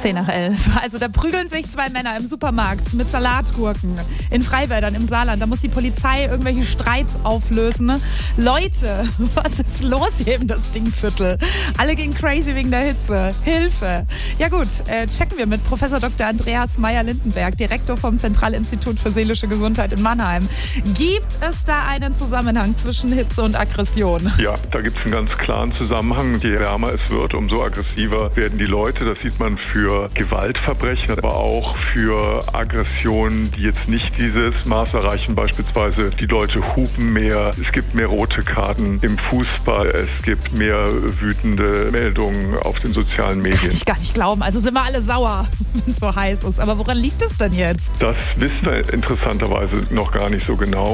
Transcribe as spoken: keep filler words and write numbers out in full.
zehn nach elf. Also da prügeln sich zwei Männer im Supermarkt mit Salatgurken in Freiwäldern im Saarland. Da muss die Polizei irgendwelche Streits auflösen. Ne? Leute, was ist los hier in das Dingviertel? Alle gehen crazy wegen der Hitze. Hilfe! Ja gut, äh, checken wir mit Professor Doktor Andreas Meyer-Lindenberg, Direktor vom Zentralinstitut für seelische Gesundheit in Mannheim. Gibt es da einen Zusammenhang zwischen Hitze und Aggression? Ja, da gibt es einen ganz klaren Zusammenhang. Je wärmer es wird, umso aggressiver werden die Leute. Das sieht man für Gewaltverbrechen, aber auch für Aggressionen, die jetzt nicht dieses Maß erreichen. Beispielsweise die Leute hupen mehr, es gibt mehr rote Karten im Fußball, es gibt mehr wütende Meldungen auf den sozialen Medien. Kann ich gar nicht glauben. Also sind wir alle sauer, wenn es so heiß ist. Aber woran liegt es denn jetzt? Das wissen wir interessanterweise noch gar nicht so genau.